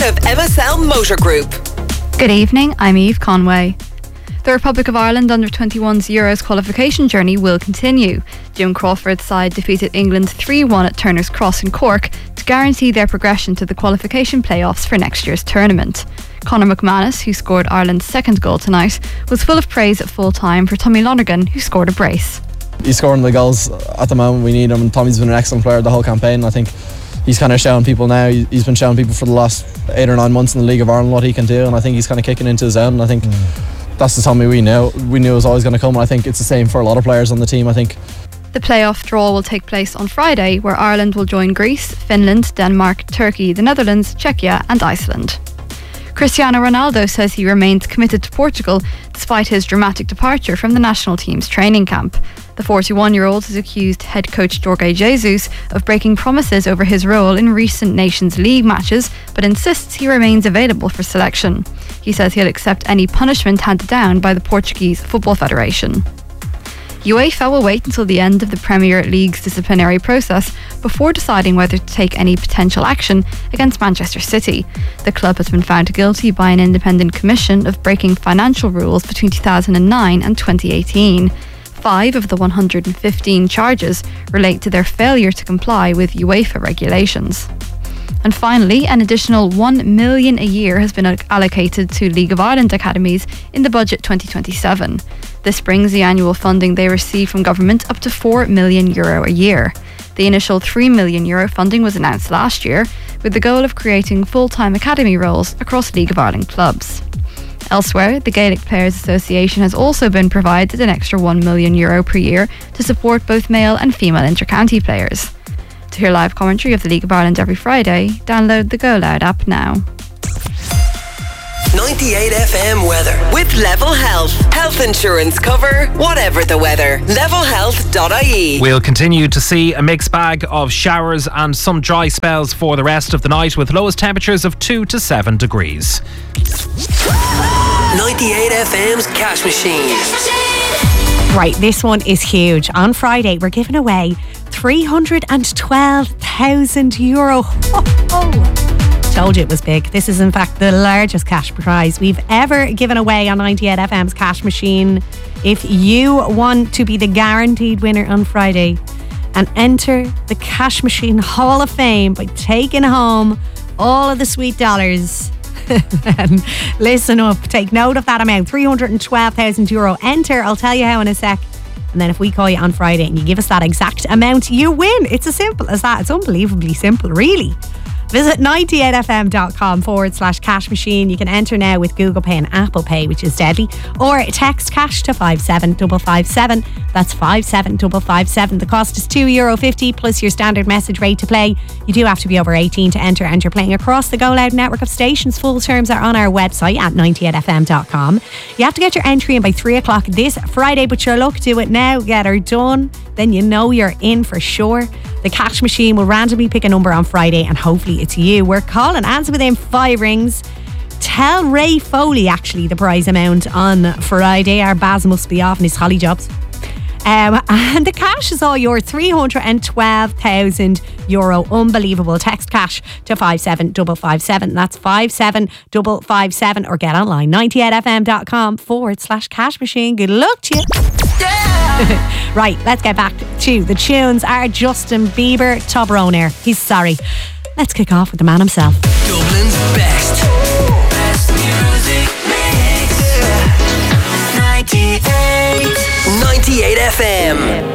of MSL Motor Group. Good evening, I'm Eve Conway. The Republic of Ireland under-21's Euros qualification journey will continue. Jim Crawford's side defeated England 3-1 at Turner's Cross in Cork to guarantee their progression to the qualification playoffs for next year's tournament. Conor McManus, who scored Ireland's second goal tonight, was full of praise at full-time for Tommy Lonergan, who scored a brace. He's scoring the goals at the moment we need him, and Tommy's been an excellent player the whole campaign. I think he's kind of showing people now, he's been showing people for the last 8 or 9 months in the League of Ireland what he can do, and I think he's kind of kicking into his own. And I think that's the Tommy we knew was always going to come, and I think it's the same for a lot of players on the team. I think the playoff draw will take place on Friday, where Ireland will join Greece, Finland, Denmark, Turkey, the Netherlands, Czechia and Iceland. Cristiano Ronaldo says he remains committed to Portugal despite his dramatic departure from the national team's training camp. The 41-year-old has accused head coach Jorge Jesus of breaking promises over his role in recent Nations League matches, but insists he remains available for selection. He says he'll accept any punishment handed down by the Portuguese Football Federation. UEFA will wait until the end of the Premier League's disciplinary process before deciding whether to take any potential action against Manchester City. The club has been found guilty by an independent commission of breaking financial rules between 2009 and 2018. 5 of the 115 charges relate to their failure to comply with UEFA regulations. And finally, an additional $1 million a year has been allocated to League of Ireland academies in the budget 2027. This brings the annual funding they receive from government up to €4 million a year. The initial €3 million funding was announced last year, with the goal of creating full-time academy roles across League of Ireland clubs. Elsewhere, the Gaelic Players Association has also been provided an extra €1 million per year to support both male and female inter-county players. To hear live commentary of the League of Ireland every Friday, download the Go Loud app now. 98 FM weather with Level Health. Health insurance cover, whatever the weather. Levelhealth.ie. We'll continue to see a mixed bag of showers and some dry spells for the rest of the night, with lowest temperatures of 2 to 7 degrees. 98 FM's Cash Machine. Right, this one is huge. On Friday, we're giving away €312,000. Told you it was big. This is in fact the largest cash prize we've ever given away on 98 FM's Cash Machine. If you want to be the guaranteed winner on Friday and enter the Cash Machine Hall of Fame by taking home all of the sweet dollars, then listen up, take note of that amount, €312,000. Enter, I'll tell you how in a sec. And then if we call you on Friday and you give us that exact amount, you win. It's as simple as that. It's unbelievably simple, really. Visit 98fm.com/cash machine. You can enter now with Google Pay and Apple Pay, which is deadly, or text cash to 57557. That's 57557. The cost is €2.50 plus your standard message rate to play. You do have to be over 18 to enter, and you're playing across the Go Loud network of stations. Full terms are on our website at 98fm.com. You have to get your entry in by 3 o'clock this Friday, but your luck, do it now, get her done, then you know you're in for sure. The Cash Machine will randomly pick a number on Friday, and hopefully it's you. We're calling, answer within 5 rings. Tell Ray Foley actually the prize amount on Friday. Our Baz must be off in his holly jobs. And the cash is all yours, €312,000. Unbelievable. Text cash to 57557. That's 57557, or get online 98fm.com/cash machine. Good luck to you. Right, let's get back to the tunes. Our Justin Bieber, Toblerone. He's sorry. Let's kick off with the man himself. Dublin's best music mix. 98 FM.